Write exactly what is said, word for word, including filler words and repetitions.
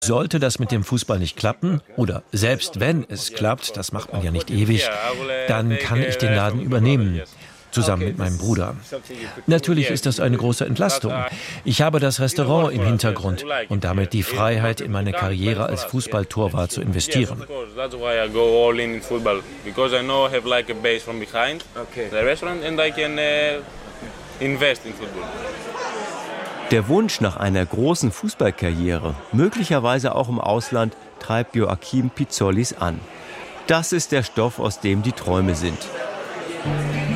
Sollte das mit dem Fußball nicht klappen, oder selbst wenn es klappt, das macht man ja nicht ewig, dann kann ich den Laden übernehmen, zusammen mit meinem Bruder. Natürlich ist das eine große Entlastung. Ich habe das Restaurant im Hintergrund und damit die Freiheit, in meine Karriere als Fußballtorwart zu investieren. Der Wunsch nach einer großen Fußballkarriere, möglicherweise auch im Ausland, treibt Joachim Pizzolis an. Das ist der Stoff, aus dem die Träume sind.